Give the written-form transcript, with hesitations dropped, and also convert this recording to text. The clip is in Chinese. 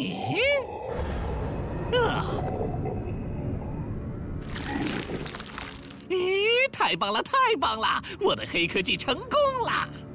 太棒了，太棒了！我的黑科技成功了。